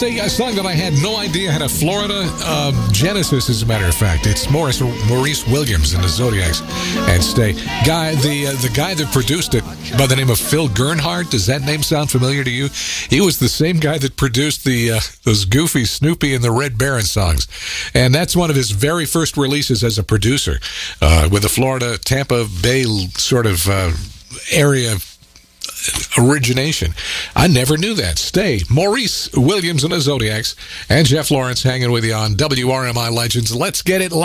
A song that I had no idea had a Florida genesis, as a matter of fact. It's Maurice Williams and the Zodiacs. And Stay. The guy that produced it, by the name of Phil Gernhardt, does that name sound familiar to you? He was the same guy that produced those goofy Snoopy and the Red Baron songs. And that's one of his very first releases as a producer, with the Florida, Tampa Bay sort of area origination. I never knew that. Stay. Maurice Williams and the Zodiacs and Jeff Lawrence hanging with you on WRMI Legends. Let's get it live.